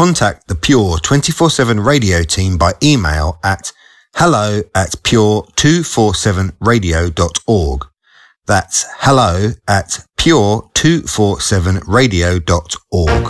contact the Pure 24/7 radio team by email at hello@pure247radio.org. That's hello@pure247radio.org.